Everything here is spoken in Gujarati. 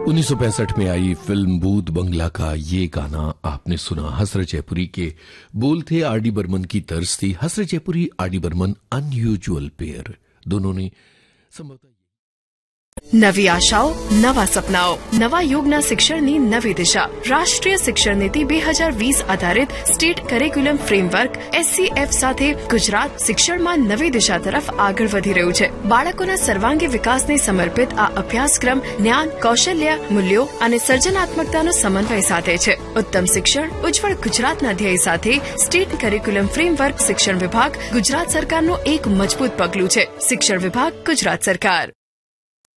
1965 में आई फिल्म भूत बंगला का ये गाना आपने सुना। हसरत जयपुरी के बोल थे, आर.डी. बर्मन की तर्ज थी। हसरत जयपुरी, आर.डी. बर्मन अनयूजुअल पेयर, दोनों ने संभवतः નવી આશાઓ, નવા સપનાઓ, નવા યુગના શિક્ષણની નવી દિશા। રાષ્ટ્રીય શિક્ષણ નીતિ 2020 આધારિત સ્ટેટ કરિક્યુલમ ફ્રેમવર્ક SCF સાથે ગુજરાત શિક્ષણમાં નવી દિશા તરફ આગળ વધી રહ્યું છે। બાળકોના સર્વાંગી વિકાસને સમર્પિત આ અભ્યાસક્રમ જ્ઞાન, કૌશલ્ય, મૂલ્યો અને સર્જનાત્મકતાનો સમન્વય સાધે છે। ઉત્તમ શિક્ષણ, ઉજ્જવળ ગુજરાતના ધ્યેય સાથે સ્ટેટ કરિક્યુલમ ફ્રેમવર્ક શિક્ષણ વિભાગ ગુજરાત સરકારનું એક મજબૂત પગલું છે। શિક્ષણ વિભાગ, ગુજરાત સરકાર।